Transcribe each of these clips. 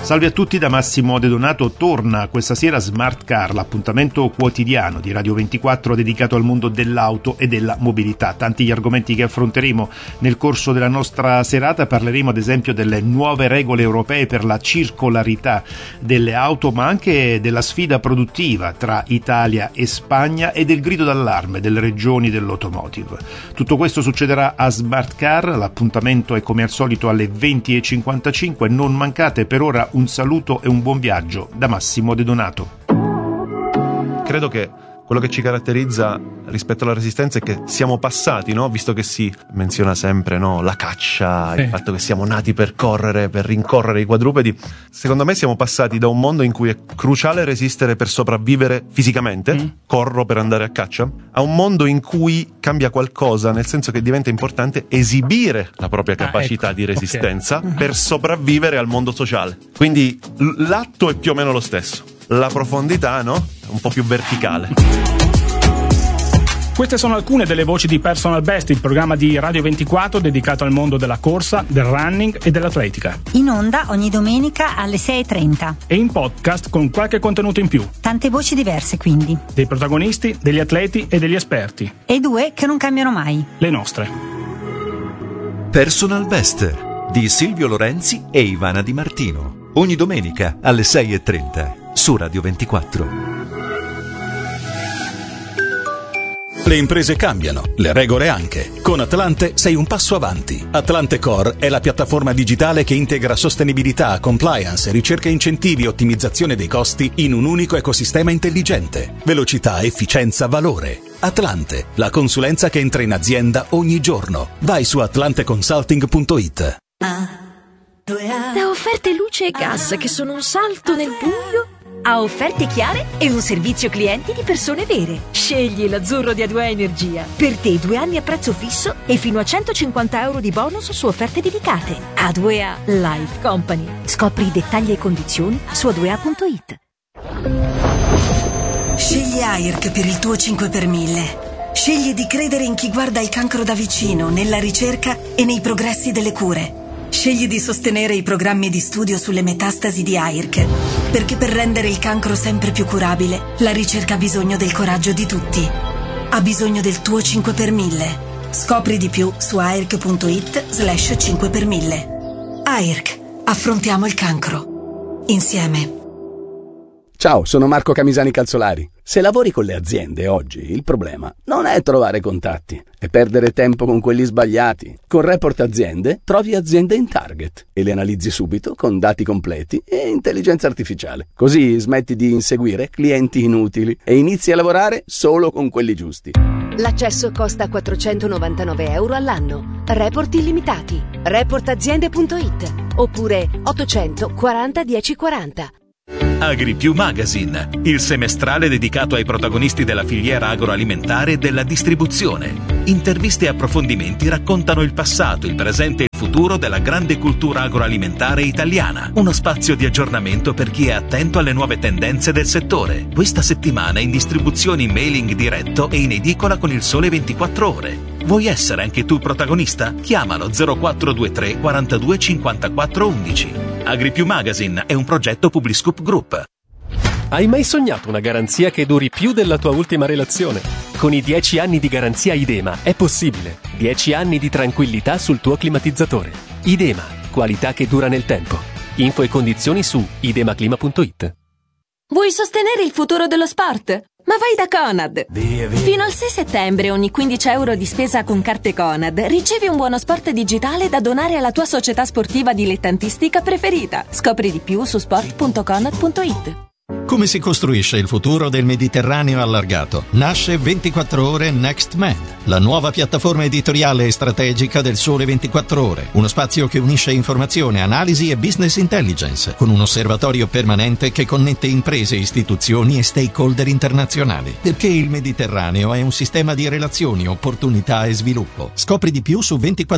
Salve a tutti da Massimo De Donato. Torna questa sera Smart Car, l'appuntamento quotidiano di Radio 24 dedicato al mondo dell'auto e della mobilità. Tanti gli argomenti che affronteremo nel corso della nostra serata. Parleremo ad esempio delle nuove regole europee per la circolarità delle auto, ma anche della sfida produttiva tra Italia e Spagna e del grido d'allarme delle regioni dell'automotive. Tutto questo succederà a Smart Car. L'appuntamento è come al solito alle 20:55. Non mancate. Per ora un saluto e un buon viaggio da Massimo De Donato. Credo che quello che ci caratterizza rispetto alla Resistenza è che siamo passati, no? Visto che si menziona sempre, no? La caccia, il fatto che siamo nati per correre, per rincorrere i quadrupedi. Secondo me siamo passati da un mondo in cui è cruciale resistere per sopravvivere fisicamente, corro per andare a caccia, a un mondo in cui cambia qualcosa, nel senso che diventa importante esibire la propria capacità di resistenza per sopravvivere al mondo sociale. Quindi l'atto è più o meno lo stesso. La profondità, no? Un po' più verticale. Queste sono alcune delle voci di Personal Best, il programma di Radio 24 dedicato al mondo della corsa, del running e dell'atletica. In onda ogni domenica alle 6:30. E in podcast con qualche contenuto in più. Tante voci diverse quindi. Dei protagonisti, degli atleti e degli esperti. E due che non cambiano mai. Le nostre. Personal Best di Silvio Lorenzi e Ivana Di Martino. Ogni domenica alle 6:30 su Radio 24. Le imprese cambiano, le regole anche. Con Atlante sei un passo avanti. Atlante Core è la piattaforma digitale che integra sostenibilità, compliance, ricerca incentivi e ottimizzazione dei costi in un unico ecosistema intelligente. Velocità, efficienza, valore. Atlante, la consulenza che entra in azienda ogni giorno. Vai su atlanteconsulting.it. Da offerte luce e gas che sono un salto nel buio a offerte chiare e un servizio clienti di persone vere. Scegli l'azzurro di A2A Energia. Per te 2 anni a prezzo fisso e fino a 150 euro di bonus su offerte dedicate. A2A Life Company. Scopri i dettagli e condizioni su a2a.it. Scegli AIRC per il tuo 5 per 1000. Scegli di credere in chi guarda il cancro da vicino, nella ricerca e nei progressi delle cure. Scegli di sostenere i programmi di studio sulle metastasi di AIRC, perché per rendere il cancro sempre più curabile, la ricerca ha bisogno del coraggio di tutti. Ha bisogno del tuo 5 per 1000. Scopri di più su AIRC.it/5 per 1000. AIRC. Affrontiamo il cancro. Insieme. Ciao, sono Marco Camisani Calzolari. Se lavori con le aziende oggi, il problema non è trovare contatti, è perdere tempo con quelli sbagliati. Con Report Aziende trovi aziende in target e le analizzi subito con dati completi e intelligenza artificiale. Così smetti di inseguire clienti inutili e inizi a lavorare solo con quelli giusti. L'accesso costa 499 euro all'anno. Report illimitati. Reportaziende.it oppure 840 1040. AgriPiù Magazine, il semestrale dedicato ai protagonisti della filiera agroalimentare e della distribuzione. Interviste e approfondimenti raccontano il passato, il presente e il futuro della grande cultura agroalimentare italiana. Uno spazio di aggiornamento per chi è attento alle nuove tendenze del settore. Questa settimana in distribuzione in mailing diretto e in edicola con Il Sole 24 Ore. Vuoi essere anche tu protagonista? Chiamalo 0423 42 54 11. AgriPiù Magazine è un progetto Publiscoop Group. Hai mai sognato una garanzia che duri più della tua ultima relazione? Con i 10 anni di garanzia Idema è possibile. 10 anni di tranquillità sul tuo climatizzatore. Idema, qualità che dura nel tempo. Info e condizioni su idemaclima.it. Vuoi sostenere il futuro dello sport? Ma vai da Conad! Fino al 6 settembre ogni 15 euro di spesa con carte Conad ricevi un buono sport digitale da donare alla tua società sportiva dilettantistica preferita. Scopri di più su sport.conad.it. Come si costruisce il futuro del Mediterraneo allargato? Nasce 24 Ore Next Med, la nuova piattaforma editoriale e strategica del Sole 24 Ore. Uno spazio che unisce informazione, analisi e business intelligence, con un osservatorio permanente che connette imprese, istituzioni e stakeholder internazionali. Perché il Mediterraneo è un sistema di relazioni, opportunità e sviluppo. Scopri di più su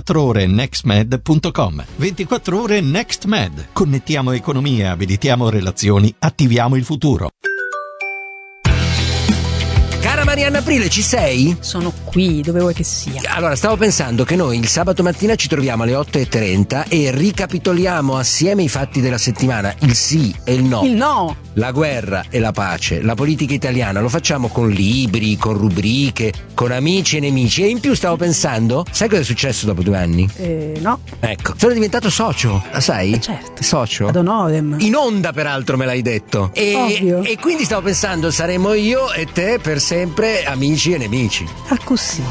24orenextmed.com. 24 Ore Next Med. Connettiamo economie, abilitiamo relazioni, attiviamo il futuro. Cara Marianna Aprile, ci sei? Sono qui, dove vuoi che sia. Allora, stavo pensando che noi il sabato mattina ci troviamo alle 8:30 e ricapitoliamo assieme i fatti della settimana, il sì e il no. Il no! La guerra e la pace, la politica italiana, lo facciamo con libri, con rubriche, con amici e nemici. E in più stavo pensando, sai cosa è successo dopo 2 anni? No. Ecco, sono diventato socio, la sai? Certo. Socio? Ad honorem. In onda, peraltro, me l'hai detto. Ovvio. E quindi stavo pensando, saremo io e te per sempre amici e nemici. Ah, così.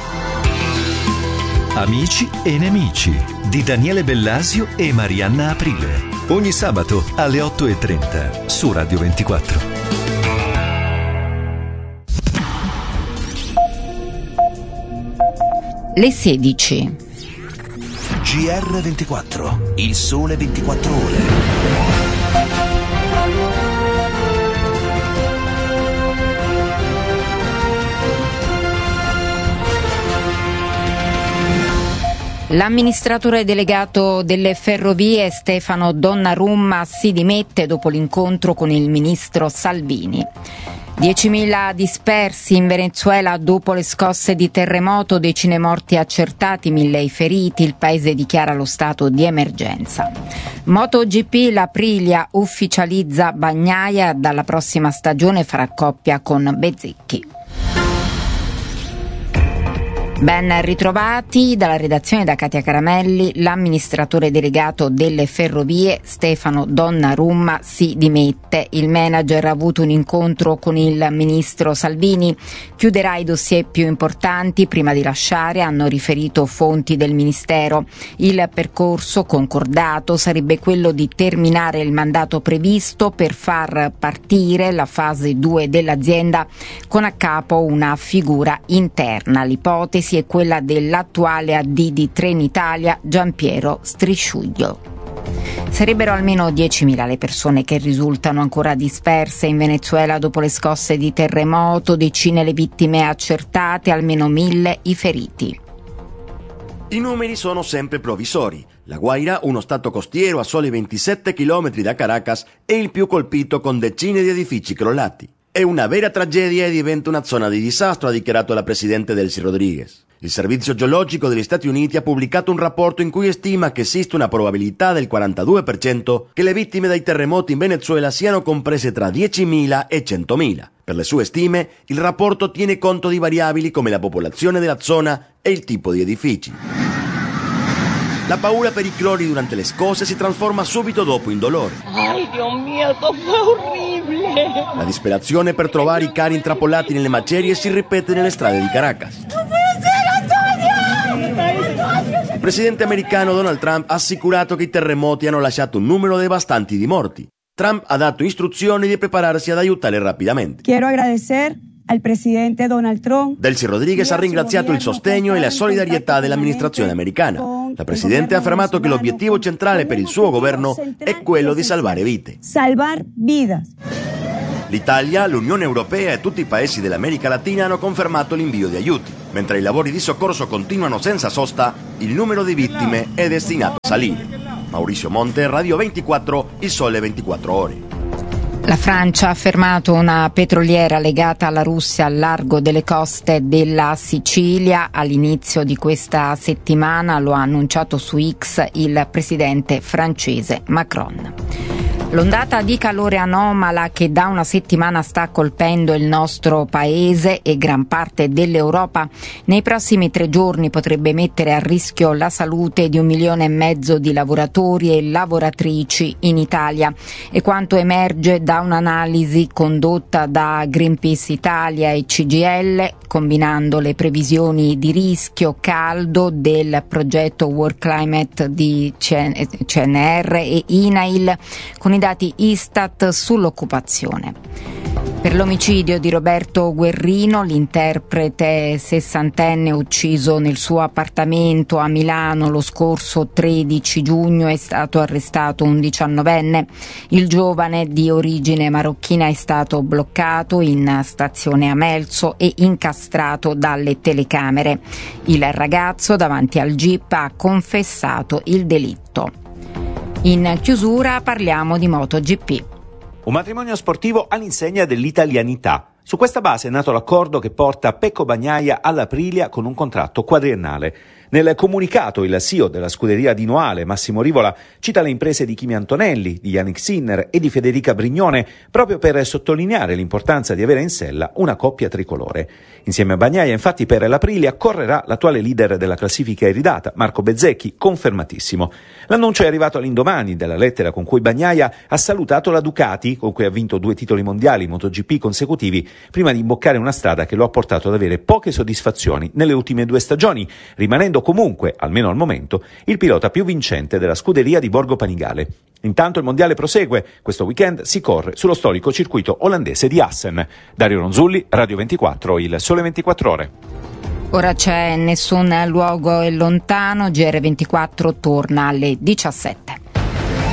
Amici e nemici di Daniele Bellasio e Marianna Aprile. Ogni sabato alle 8:30 su Radio 24. Le 16. GR24, il sole 24 ore. L'amministratore delegato delle ferrovie Stefano Donnarumma si dimette dopo l'incontro con il ministro Salvini. 10.000 dispersi in Venezuela dopo le scosse di terremoto, decine morti accertati, 1.000 i feriti, il paese dichiara lo stato di emergenza. MotoGP, l'Aprilia ufficializza Bagnaia, dalla prossima stagione farà coppia con Bezzecchi. Ben ritrovati dalla redazione, da Katia Caramelli. L'amministratore delegato delle ferrovie Stefano Donnarumma si dimette. Il manager ha avuto un incontro con il ministro Salvini, chiuderà i dossier più importanti prima di lasciare, hanno riferito fonti del ministero. Il percorso concordato sarebbe quello di terminare il mandato previsto per far partire la fase 2 dell'azienda con a capo una figura interna. L'ipotesi è quella dell'attuale AD di Trenitalia, Giampiero Strisciuglio. Sarebbero almeno 10.000 le persone che risultano ancora disperse in Venezuela dopo le scosse di terremoto, decine le vittime accertate, almeno 1.000 i feriti. I numeri sono sempre provvisori. La Guaira, uno stato costiero a soli 27 km da Caracas, è il più colpito con decine di edifici crollati. È una vera tragedia e diventa una zona di disastro, ha dichiarato la presidente Delcy Rodriguez. Il Servizio Geologico degli Stati Uniti ha pubblicato un rapporto in cui stima che esiste una probabilità del 42% che le vittime dai terremoti in Venezuela siano comprese tra 10.000 e 100.000. Per le sue stime, il rapporto tiene conto di variabili come la popolazione della zona e il tipo di edifici. La paura per i crolli durante le scosse si trasforma subito dopo in dolore. Ai, Dio mio, com'è orribile! La disperazione per trovare i cari intrappolati nelle macerie si ripete nelle strade di Caracas. Il presidente americano Donald Trump ha assicurato che i terremoti hanno lasciato un numero devastante di morti. Trump ha dato istruzioni di prepararsi ad aiutare rapidamente. Quiero agradecer al presidente Donald Trump. Delcy Rodriguez ha ringraziato il sostegno e la solidarietà dell'amministrazione americana. La presidente ha affermato che l'obiettivo centrale per il suo governo è quello di salvare vite. Salvar vidas. L'Italia, l'Unione Europea e tutti i paesi dell'America Latina hanno confermato l'invio di aiuti. Mentre i lavori di soccorso continuano senza sosta, il numero di vittime è destinato a salire. Maurizio Monte, Radio 24, il sole 24 ore. La Francia ha fermato una petroliera legata alla Russia al largo delle coste della Sicilia all'inizio di questa settimana, lo ha annunciato su X il presidente francese Macron. L'ondata di calore anomala che da una settimana sta colpendo il nostro paese e gran parte dell'Europa nei prossimi 3 giorni potrebbe mettere a rischio la salute di 1,5 milioni di lavoratori e lavoratrici in Italia. E quanto emerge da un'analisi condotta da Greenpeace Italia e CGIL, combinando le previsioni di rischio caldo del progetto World Climate di CNR e INAIL con i dati Istat sull'occupazione. Per l'omicidio di Roberto Guerrino, l'interprete 60enne ucciso nel suo appartamento a Milano lo scorso 13 giugno, è stato arrestato un 19enne. Il giovane di origine marocchina è stato bloccato in stazione Amelso e incastrato dalle telecamere. Il ragazzo davanti al GIP ha confessato il delitto. In chiusura parliamo di MotoGP. Un matrimonio sportivo all'insegna dell'italianità. Su questa base è nato l'accordo che porta Pecco Bagnaia all'Aprilia con un contratto quadriennale. Nel comunicato il CEO della scuderia di Noale, Massimo Rivola, cita le imprese di Kimi Antonelli, di Yannick Sinner e di Federica Brignone proprio per sottolineare l'importanza di avere in sella una coppia tricolore. Insieme a Bagnaia, infatti, per l'Aprilia correrà l'attuale leader della classifica iridata, Marco Bezzecchi, confermatissimo. L'annuncio è arrivato all'indomani della lettera con cui Bagnaia ha salutato la Ducati, con cui ha vinto 2 titoli mondiali MotoGP consecutivi, prima di imboccare una strada che lo ha portato ad avere poche soddisfazioni nelle ultime 2 stagioni, rimanendo comunque, almeno al momento, il pilota più vincente della scuderia di Borgo Panigale. Intanto il mondiale prosegue. Questo weekend si corre sullo storico circuito olandese di Assen. Dario Ronzulli, Radio 24, il Sole 24 Ore. Ora c'è Nessun luogo è lontano, GR24 torna alle 17.